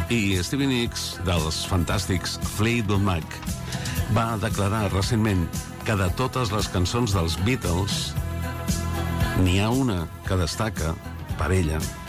I Stevie Nicks, dels fantàstics Fleetwood Mac, va declarar recentment que de totes les cançons dels Beatles n'hi ha una que destaca per ella